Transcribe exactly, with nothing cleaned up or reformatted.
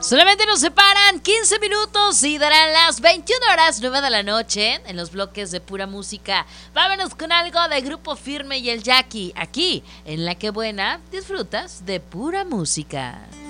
Solamente nos separan quince minutos y darán las veintiuna horas, nueve de la noche, en los bloques de pura música. Vámonos con algo de Grupo Firme y el Jackie, aquí, en La Que Buena, disfrutas de pura música.